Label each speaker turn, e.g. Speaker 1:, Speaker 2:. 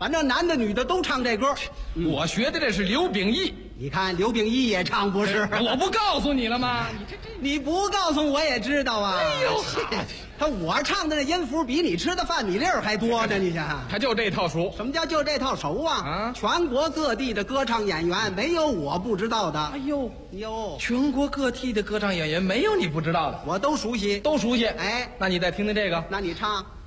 Speaker 1: 反正男的女的都唱这歌。
Speaker 2: 我学的这是刘秉义。
Speaker 1: 你看刘秉义也唱不是？
Speaker 2: 我不告诉你了吗？
Speaker 1: 你不告诉我也知道啊。
Speaker 2: 哎呦，
Speaker 1: 我唱的那音符比你吃的饭米粒儿还多呢，你想？
Speaker 2: 他就这套熟。
Speaker 1: 什么叫就这套熟啊？
Speaker 2: 啊，
Speaker 1: 全国各地的歌唱演员没有我不知道的。
Speaker 2: 哎呦
Speaker 1: 哟，
Speaker 2: 全国各地的歌唱演员没有你不知道的，
Speaker 1: 我都熟悉，
Speaker 2: 都熟悉。
Speaker 1: 哎，
Speaker 2: 那你再听听这个。
Speaker 1: 那你唱。